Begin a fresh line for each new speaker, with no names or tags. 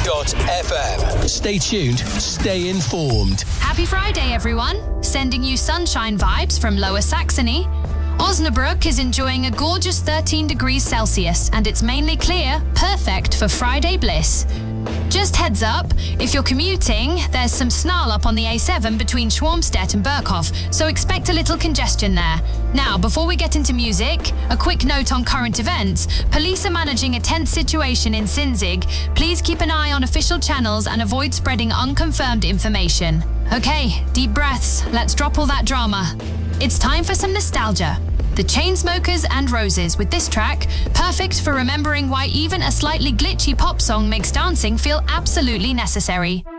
Osnabrück.fm. Stay tuned, stay informed.
Happy Friday, everyone. Sending you sunshine vibes from Lower Saxony. Osnabrück is enjoying a gorgeous 13 degrees Celsius, and it's mainly clear, perfect for Friday bliss. Just heads up, if you're commuting, there's some snarl up on the A7 between Schwarmstedt and Berghof, so expect a little congestion there. Now, before we get into music, a quick note on current events. Police are managing a tense situation in Sinzig. Please keep an eye on official channels and avoid spreading unconfirmed information. Okay, deep breaths, let's drop all that drama. It's time for some nostalgia. The Chainsmokers and Roses with this track, perfect for remembering why even a slightly glitchy pop song makes dancing feel absolutely necessary.